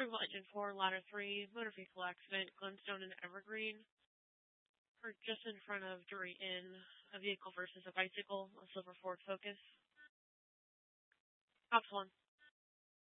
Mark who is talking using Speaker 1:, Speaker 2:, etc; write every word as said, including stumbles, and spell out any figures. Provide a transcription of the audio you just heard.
Speaker 1: Springville Engine four, Ladder three, motor vehicle accident, Glenstone and Evergreen. We're just in front of Drury Inn, a vehicle versus a bicycle, a silver Ford Focus. Ops one.